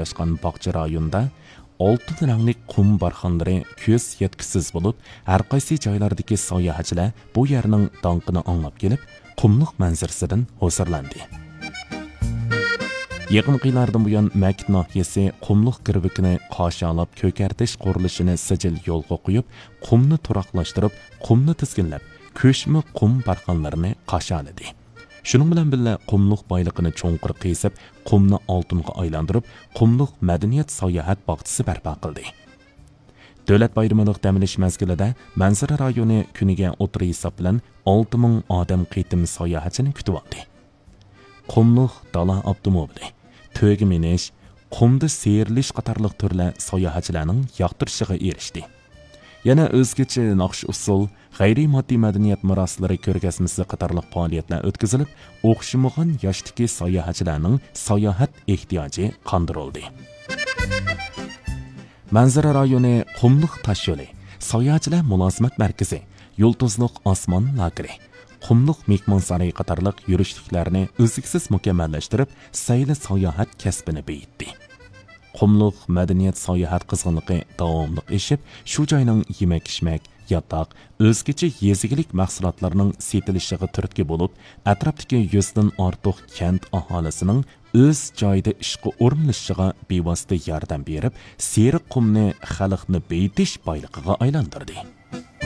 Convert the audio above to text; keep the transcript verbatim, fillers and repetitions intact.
joylashgan Baqchi rayonida olti ranglik qum barxanlari ko'z yetkisiz bo'lib, har qaysi joylardagi sayohatchilar bu yerning donqini anglab kelib, qumliq manzarasidan huzurlandi. Yaqin yillardan buyon Makit nahiyasi qumliq girvikini qo'shalab ko'kartish qurilishini sijil yo'lga qo'yib, qumni turaqlashtirib, qumni tizginlab, ko'shma qum barxanlarini qo'shaladi. Shuning bilan birga qumliq boyligini cho'nqir qiyisib, qumni oltinga aylantirib, qumliq madaniyat sayohat bog'chisi barpo qildi. Davlat bayramilik dam olish mazgilida Manzara rayoni kuniga o'tir hisob bilan olti ming odam qitim sayohatchini kutib oldi. Qumliq dala avtomobili, to'yga minish, qumda seyrilish qatorliq turlar sayohatchilarning yoqtirishiga erishdi. Yana o'zgacha naqsh usul, g'ayriy moddiy madaniyat meroslari ko'rgazmasi qatorliq faoliyatlar o'tkazilib, o'xshamagan yoshdagi sayohatchilarning sayohat ehtiyoji qondirildi. Manzara rayoni Qumliq tosh yo'li, sayohatchilar mulozimat markazi, Yulduzliq osmon lageri, Qumliq mehmonsaroyi qatorliq yurishliklarni uzluksiz mukammallashtirib, sayli sayohat kasbini beyitdi. Qumliq madaniyat sayohat qizg'inligi davomli eshib, shu joyning yemak-ichmak, yotoq, o'zgacha yezigilik mahsulotlarining setilishiga turtki bo'lib, atrofdagi yuzdan ortiq kent aholisining o'z joyida ishga o'rnilishiga bevosita yordam berib, seriq qumni xalqni beyitish boyligiga aylantirdi.